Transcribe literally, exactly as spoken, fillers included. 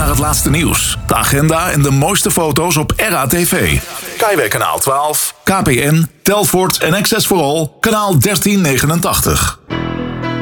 het laatste nieuws, de agenda en de mooiste foto's op R A T V. Kaiweg kanaal twaalf, K P N, Telfort en Access for All kanaal dertien negenentachtig.